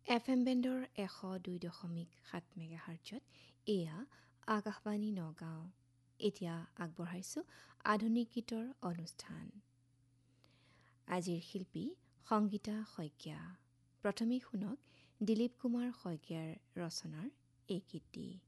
FM বেণ্ডৰ 102.7 মেগাহাৰ্টজত এয়া আকাশবাণী নগাঁও। এতিয়া আগবঢ়াইছোঁ আধুনিক গীতৰ অনুষ্ঠান। আজিৰ শিল্পী সংগীতা শইকীয়া। প্ৰথমেই শুনক দিলীপ কুমাৰ শইকীয়াৰ ৰচনাৰ এই গীতটি।